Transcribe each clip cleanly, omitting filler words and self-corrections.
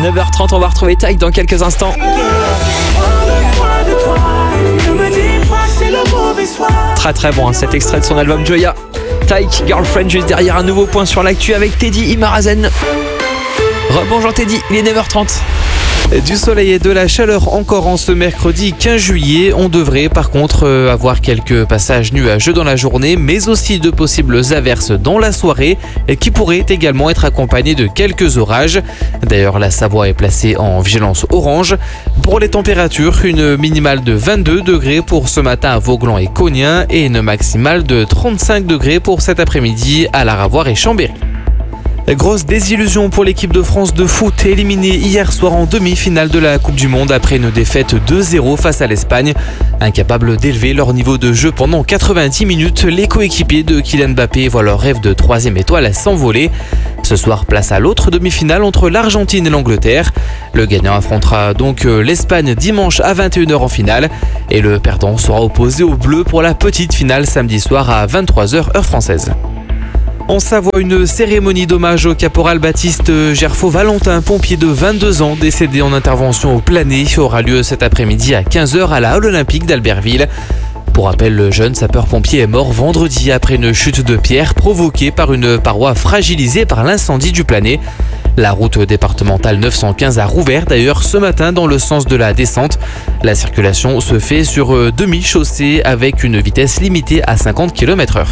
9h30, on va retrouver Tyke dans quelques instants. Très très bon cet extrait de son album Joya. Tyke, Girlfriend, juste derrière un nouveau point sur l'actu avec Teddy Imarazen. Rebonjour Teddy, il est 9h30. Du soleil et de la chaleur encore en ce mercredi 15 juillet. On devrait par contre avoir quelques passages nuageux dans la journée, mais aussi de possibles averses dans la soirée qui pourraient également être accompagnées de quelques orages. D'ailleurs, la Savoie est placée en vigilance orange. Pour les températures, une minimale de 22 degrés pour ce matin à Vauglan et Cognin et une maximale de 35 degrés pour cet après-midi à La Ravoire et Chambéry. Grosse désillusion pour l'équipe de France de foot éliminée hier soir en demi-finale de la Coupe du Monde après une défaite 2-0 face à l'Espagne. Incapables d'élever leur niveau de jeu pendant 90 minutes, les coéquipiers de Kylian Mbappé voient leur rêve de 3e étoile s'envoler. Ce soir, place à l'autre demi-finale entre l'Argentine et l'Angleterre. Le gagnant affrontera donc l'Espagne dimanche à 21h en finale et le perdant sera opposé aux Bleus pour la petite finale samedi soir à 23h heure française. En Savoie, une cérémonie d'hommage au caporal Baptiste Gerfaud-Valentin, pompier de 22 ans, décédé en intervention au Plané, aura lieu cet après-midi à 15h à la Halle Olympique d'Albertville. Pour rappel, le jeune sapeur-pompier est mort vendredi après une chute de pierre provoquée par une paroi fragilisée par l'incendie du Plané. La route départementale 915 a rouvert d'ailleurs ce matin dans le sens de la descente. La circulation se fait sur demi-chaussée avec une vitesse limitée à 50 km/h.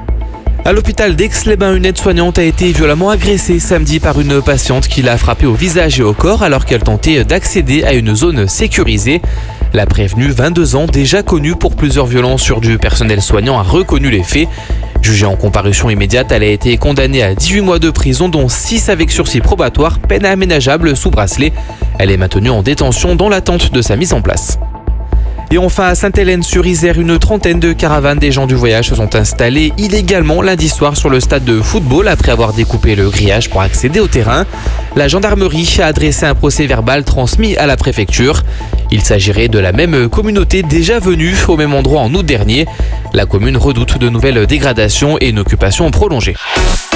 À l'hôpital d'Aix-les-Bains, une aide-soignante a été violemment agressée samedi par une patiente qui l'a frappée au visage et au corps alors qu'elle tentait d'accéder à une zone sécurisée. La prévenue, 22 ans, déjà connue pour plusieurs violences sur du personnel soignant, a reconnu les faits. Jugée en comparution immédiate, elle a été condamnée à 18 mois de prison, dont 6 avec sursis probatoire, peine aménageable sous bracelet. Elle est maintenue en détention dans l'attente de sa mise en place. Et enfin à Sainte-Hélène-sur-Isère, une trentaine de caravanes des gens du voyage se sont installées illégalement lundi soir sur le stade de football après avoir découpé le grillage pour accéder au terrain. La gendarmerie a adressé un procès-verbal transmis à la préfecture. Il s'agirait de la même communauté déjà venue au même endroit en août dernier. La commune redoute de nouvelles dégradations et une occupation prolongée.